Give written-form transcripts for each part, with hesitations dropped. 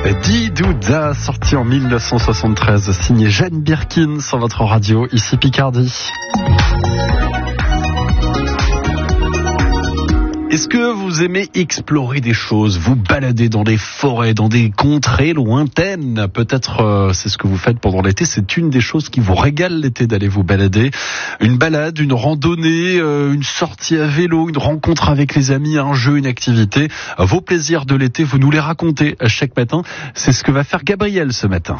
Didouda, sorti en 1973, signé Jane Birkin sur votre radio, ici Picardie. Est-ce que vous aimez explorer des choses, vous balader dans des forêts, dans des contrées lointaines? Peut-être c'est ce que vous faites pendant l'été, c'est une des choses qui vous régale l'été d'aller vous balader. Une balade, une randonnée, une sortie à vélo, une rencontre avec les amis, un jeu, une activité. Vos plaisirs de l'été, vous nous les racontez chaque matin. C'est ce que va faire Gabriel ce matin.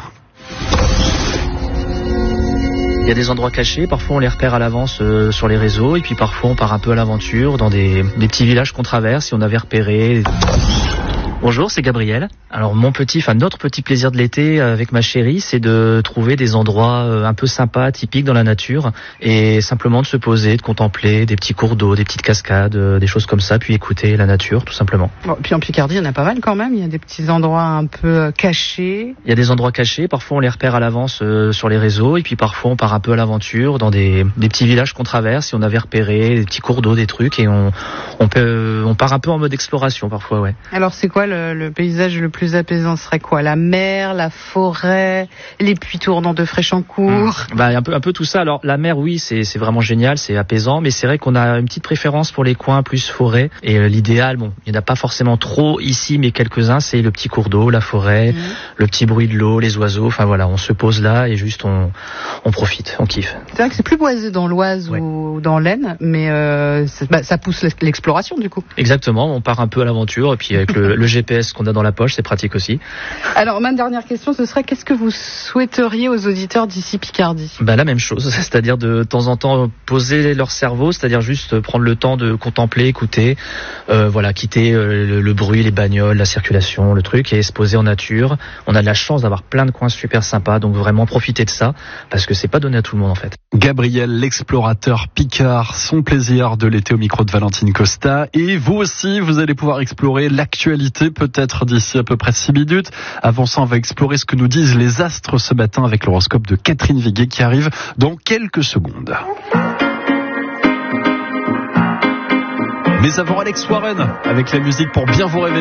Il y a des endroits cachés, parfois on les repère à l'avance sur les réseaux, et puis parfois on part un peu à l'aventure dans des petits villages qu'on traverse, si on avait repéré. Bonjour, c'est Gabriel. Alors notre petit plaisir de l'été avec ma chérie, c'est de trouver des endroits un peu sympas, typiques dans la nature, et simplement de se poser, de contempler des petits cours d'eau, des petites cascades, des choses comme ça, puis écouter la nature, tout simplement. Bon, puis en Picardie, il y en a pas mal quand même, il y a des petits endroits un peu cachés. Il y a des endroits cachés, parfois on les repère à l'avance sur les réseaux, et puis parfois on part un peu à l'aventure dans des petits villages qu'on traverse, si on avait repéré des petits cours d'eau, des trucs, et on part un peu en mode exploration parfois, ouais. Alors c'est quoi le paysage le plus apaisant? Serait quoi? La mer, la forêt, les puits tournants de Fréchancourt? Un peu tout ça. Alors la mer, oui, c'est vraiment génial, c'est apaisant, mais c'est vrai qu'on a une petite préférence pour les coins plus forêt, et l'idéal, il n'y en a pas forcément trop ici, mais quelques-uns, c'est le petit cours d'eau, la forêt, le petit bruit de l'eau, les oiseaux, enfin voilà, on se pose là et juste on profite, on kiffe. C'est vrai que c'est plus boisé dans l'Oise ou dans l'Aisne, mais ça pousse l'exploration du coup. Exactement, on part un peu à l'aventure, et puis avec le GPS qu'on a dans la poche, c'est pratique aussi. Alors ma dernière question, ce serait qu'est-ce que vous souhaiteriez aux auditeurs d'ici Picardie? La même chose, c'est-à-dire de temps en temps poser leur cerveau, c'est-à-dire juste prendre le temps de contempler, écouter, quitter le bruit, les bagnoles, la circulation, le truc, et se poser en nature. On a de la chance d'avoir plein de coins super sympas, donc vraiment profiter de ça, parce que c'est pas donné à tout le monde en fait. Gabriel, l'explorateur Picard, son plaisir de l'été au micro de Valentine Costa. Et vous aussi, vous allez pouvoir explorer l'actualité peut-être d'ici à peu près 6 minutes. Avant ça, on va explorer ce que nous disent les astres ce matin avec l'horoscope de Catherine Viguet qui arrive dans quelques secondes. Mais avant Alex Warren avec la musique pour bien vous réveiller.